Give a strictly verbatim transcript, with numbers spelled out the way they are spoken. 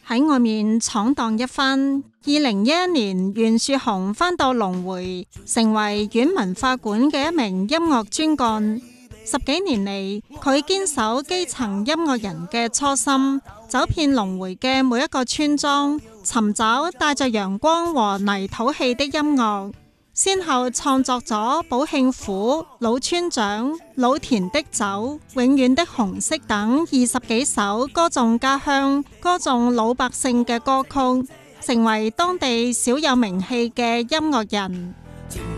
喺外面闖蕩一番。二零一一年，袁樹雄返到龍迴，成為縣文化館嘅一名音樂專幹。十幾年嚟，佢堅守基層音樂人嘅初心，走遍龍迴嘅每一個村莊，尋找帶着陽光和泥土氣的音樂。先後創作咗《寶慶府》、《老村長》、《老田的酒》、《永遠的紅色》等二十幾首歌頌家鄉、歌頌老百姓嘅歌曲，成為當地小有名氣嘅音樂人。